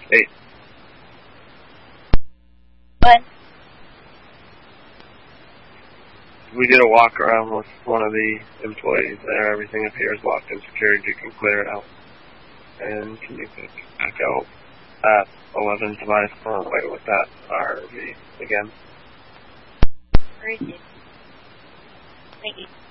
8. What? We did a walk around with one of the employees there. Everything appears locked and secured. You can clear it out. And can you pick back out at 11 device? Oh, wait, with that RV again. Where is it? Thank you.